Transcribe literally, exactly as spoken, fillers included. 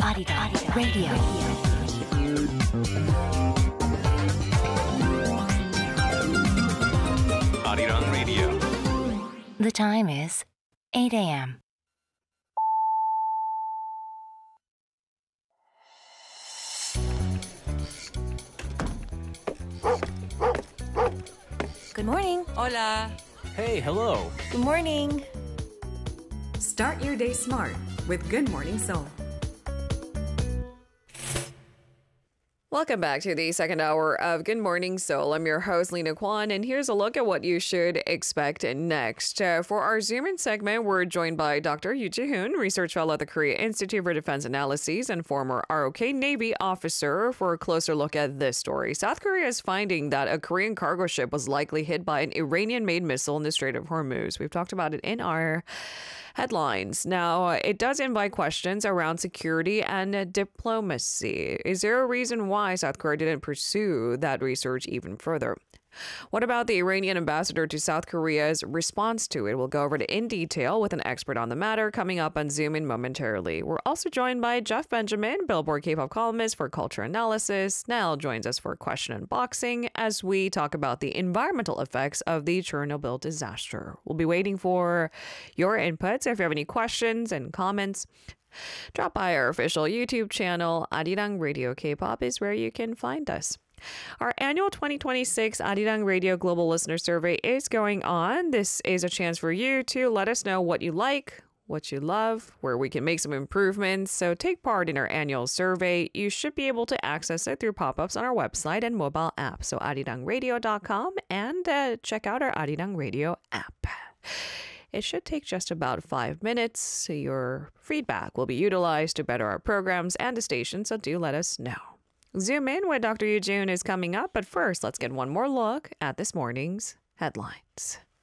Arirang Radio. Arirang Radio. The time is eight a.m. Good morning. Hola. Hey, hello. Good morning. Start your day smart with Good Morning Seoul. Welcome back to the second hour of Good Morning Seoul. I'm your host, Lena Kwan, and here's a look at what you should expect next. Uh, for our Zoom In segment, we're joined by Doctor Yoo Ji-hoon, research fellow at the Korea Institute for Defense Analyses and former R O K Navy officer, for a closer look at this story. South Korea is finding that a Korean cargo ship was likely hit by an Iranian-made missile in the Strait of Hormuz. We've talked about it in our headlines. Now, it does invite questions around security and diplomacy. Is there a reason why South Korea didn't pursue that research even further? What about the Iranian ambassador to South Korea's response to it? We'll go over it in detail with an expert on the matter coming up on Zoom In momentarily. We're also joined by Jeff Benjamin, Billboard K-pop columnist for culture analysis. Niall joins us for question unboxing as we talk about the environmental effects of the Chernobyl disaster. We'll be waiting for your inputs. If you have any questions and comments, drop by our official YouTube channel. Arirang Radio K-pop is where you can find us. Our annual twenty twenty-six Arirang Radio Global Listener Survey is going on. This is a chance for you to let us know what you like, what you love, where we can make some improvements. So take part in our annual survey. You should be able to access it through pop-ups on our website and mobile app. So arirang radio dot com, and uh, check out our Arirang Radio app. It should take just about five minutes. So your feedback will be utilized to better our programs and the station, so do let us know. Zoom In with Doctor Yoo Ji-hoon is coming up, but first, let's get one more look at this morning's headlines.